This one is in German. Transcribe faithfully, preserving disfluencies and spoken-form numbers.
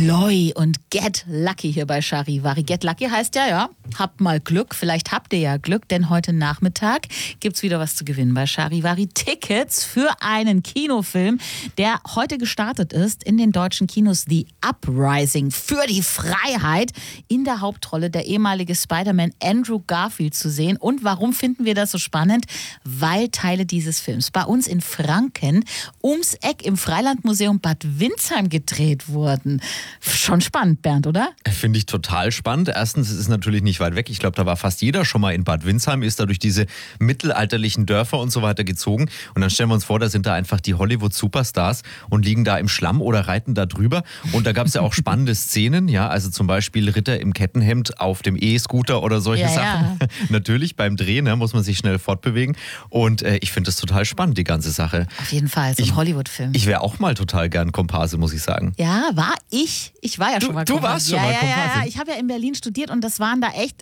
Loi und Get Lucky hier bei Charivari. Get Lucky heißt ja, ja, habt mal Glück. Vielleicht habt ihr ja Glück, denn heute Nachmittag gibt's wieder was zu gewinnen bei Charivari. Tickets für einen Kinofilm, der heute gestartet ist in den deutschen Kinos. The Uprising für die Freiheit. In der Hauptrolle der ehemalige Spider-Man Andrew Garfield zu sehen. Und warum finden wir das so spannend? Weil Teile dieses Films bei uns in Franken ums Eck im Freilandmuseum Bad Windsheim gedreht wurden. Schon spannend, Bernd, oder? Finde ich total spannend. Erstens ist es natürlich nicht weit weg. Ich glaube, da war fast jeder schon mal in Bad Windsheim, ist da durch diese mittelalterlichen Dörfer und so weiter gezogen. Und dann stellen wir uns vor, da sind da einfach die Hollywood-Superstars und liegen da im Schlamm oder reiten da drüber. Und da gab es ja auch spannende Szenen, ja, also zum Beispiel Ritter im Kettenhemd auf dem E-Scooter oder solche Ja, Sachen. ja. Natürlich, beim Drehen, ne, muss man sich schnell fortbewegen. Und äh, ich finde das total spannend, die ganze Sache. Auf jeden Fall, so ein Ich- Hollywood-Film. Ich wäre auch mal total gern Komparse, muss ich sagen. Ja, war ich. Ich war ja Du- schon mal du Komparsin. warst schon ja, mal ja, ja, Komparsin. ja. Ich habe ja in Berlin studiert und das waren da echt